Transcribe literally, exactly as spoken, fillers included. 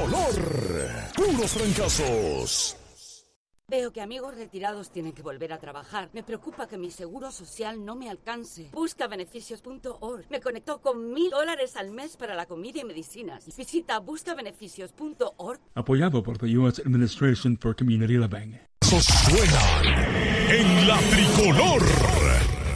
tricolor. Puros fracasos. Veo que amigos retirados tienen que volver a trabajar. Me preocupa que mi seguro social no me alcance. Busca beneficios punto org. Me conectó con mil dólares al mes para la comida y medicinas. Visita busca beneficios punto org. Apoyado por the U S Administration for Community Living. Suenan en la tricolor.